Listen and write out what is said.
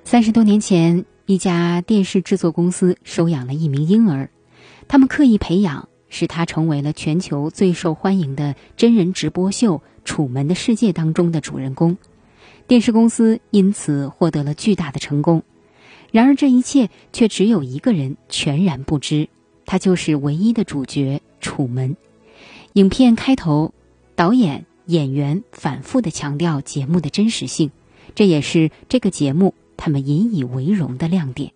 30多年前，一家电视制作公司收养了一名婴儿，他们刻意培养，使他成为了全球最受欢迎的真人直播秀《楚门的世界》当中的主人公。电视公司因此获得了巨大的成功。然而这一切却只有一个人全然不知，他就是唯一的主角楚门。影片开头，导演、演员反复地强调节目的真实性，这也是这个节目他们引以为荣的亮点。